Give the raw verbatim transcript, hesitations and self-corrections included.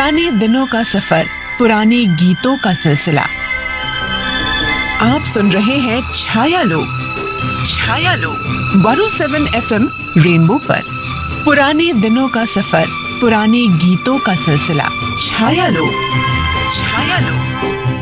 पुराने दिनों का सफर, पुराने गीतों का सिलसिला। आप सुन रहे हैं छाया लोग। छाया लोग one O seven F M rainbow पर। पुराने दिनों का सफर, पुराने गीतों का सिलसिला। छाया लोग, छाया लोग।